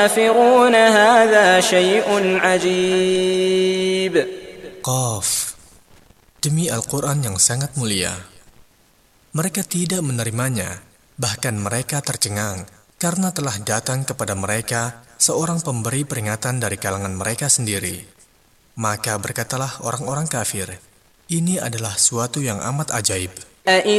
كافرون هذا شيء عجيب. Qaf. Demi Al-Quran yang sangat mulia. Mereka tidak menerimanya, bahkan mereka tercengang karena telah datang kepada mereka seorang pemberi peringatan dari kalangan mereka sendiri. Maka berkatalah orang-orang kafir, ini adalah suatu yang amat ajaib.